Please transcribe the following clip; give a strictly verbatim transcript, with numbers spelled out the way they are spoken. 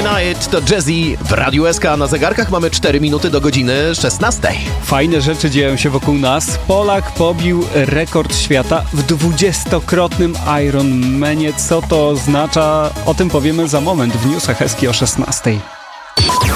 Tonight to Jazzy w Radiu S K. Na zegarkach mamy cztery minuty do godziny szesnastej. Fajne rzeczy dzieją się wokół nas. Polak pobił rekord świata w dwudziestokrotnym Ironmanie. Co to oznacza? O tym powiemy za moment w newsach Eski o szesnastej.